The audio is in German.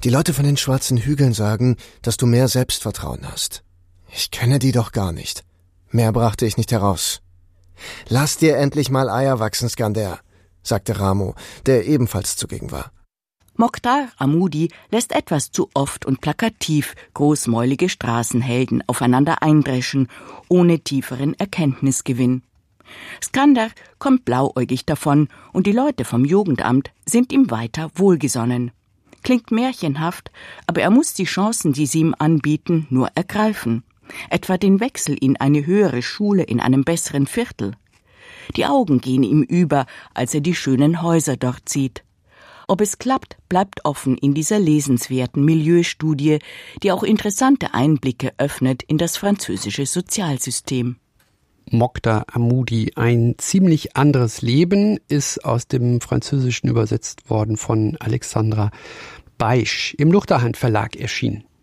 Die Leute von den schwarzen Hügeln sagen, dass du mehr Selbstvertrauen hast. Ich kenne die doch gar nicht. Mehr brachte ich nicht heraus. »Lass dir endlich mal Eier wachsen, Skander«, sagte Ramo, der ebenfalls zugegen war. Mokhtar Hamoudi lässt etwas zu oft und plakativ großmäulige Straßenhelden aufeinander eindreschen, ohne tieferen Erkenntnisgewinn. Skander kommt blauäugig davon und die Leute vom Jugendamt sind ihm weiter wohlgesonnen. Klingt märchenhaft, aber er muss die Chancen, die sie ihm anbieten, nur ergreifen. Etwa den Wechsel in eine höhere Schule in einem besseren Viertel. Die Augen gehen ihm über, als er die schönen Häuser dort sieht. Ob es klappt, bleibt offen in dieser lesenswerten Milieustudie, die auch interessante Einblicke öffnet in das französische Sozialsystem. Mokhtar Hamoudi, ein ziemlich anderes Leben, ist aus dem Französischen übersetzt worden von Alexandra Beisch, im Luchterhand Verlag erschienen.